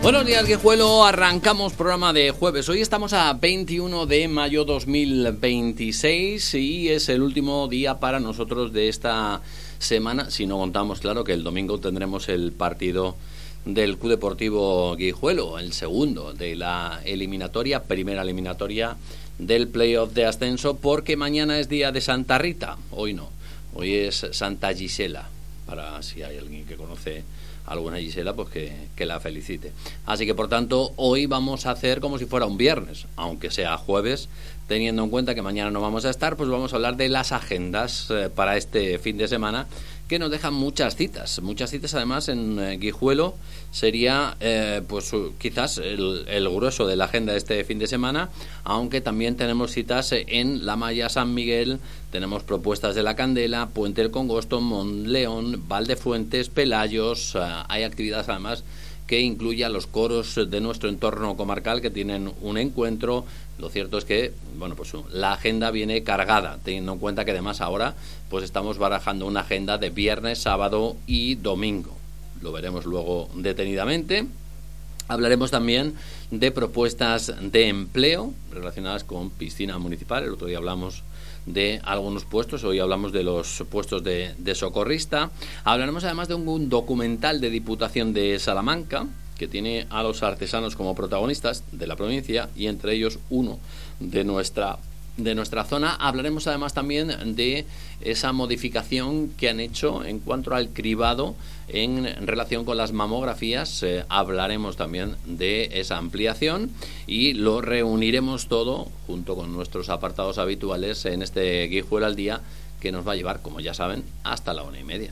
Buenos días, Guijuelo. Arrancamos programa de jueves. Hoy estamos a 21 de mayo 2026 y es el último día para nosotros de esta semana. Si no contamos, claro, que el domingo tendremos el partido del Club Deportivo Guijuelo, el segundo de la eliminatoria, primera eliminatoria del playoff de ascenso, porque mañana es día de Santa Rita. Hoy no, hoy es Santa Gisela, para si hay alguien que conoce alguna Gisela, pues que la felicite. Así que, por tanto, hoy vamos a hacer como si fuera un viernes, aunque sea jueves, teniendo en cuenta que mañana no vamos a estar, pues vamos a hablar de las agendas para este fin de semana, que nos dejan muchas citas además en Guijuelo. Sería pues quizás el grueso de la agenda de este fin de semana, aunque también tenemos citas en La Maya, San Miguel, tenemos propuestas de La Candela, Puente del Congosto, Monleón, Valdefuentes, Pelayos. Hay actividades además que incluye a los coros de nuestro entorno comarcal que tienen un encuentro. Lo cierto es que, bueno, pues la agenda viene cargada, teniendo en cuenta que además ahora pues estamos barajando una agenda de viernes, sábado y domingo. Lo veremos luego detenidamente. Hablaremos también de propuestas de empleo relacionadas con piscina municipal. El otro día hablamos de algunos puestos, hoy hablamos de los puestos de socorrista. Hablaremos además de un documental de Diputación de Salamanca que tiene a los artesanos como protagonistas de la provincia y entre ellos uno de nuestra zona. Hablaremos además también de esa modificación que han hecho en cuanto al cribado en relación con las mamografías. Hablaremos también de esa ampliación y lo reuniremos todo junto con nuestros apartados habituales en este Guijuelo al Día, que nos va a llevar, como ya saben, hasta la 1:30.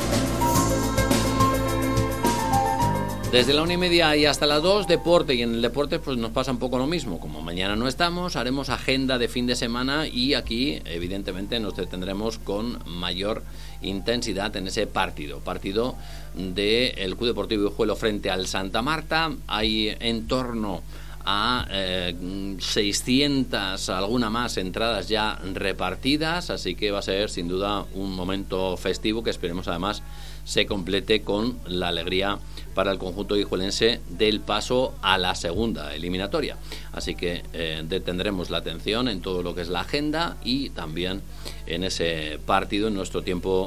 Desde la 1:30 y hasta las 2, deporte, y en el deporte pues nos pasa un poco lo mismo. Como mañana no estamos, haremos agenda de fin de semana y aquí evidentemente nos detendremos con mayor intensidad en ese partido del Club Deportivo Guijuelo frente al Santa Marta. Hay en torno a 600, alguna más, entradas ya repartidas, así que va a ser sin duda un momento festivo que esperemos además se complete con la alegría para el conjunto guijuelense del paso a la segunda eliminatoria. Así que detendremos la atención en todo lo que es la agenda y también en ese partido en nuestro tiempo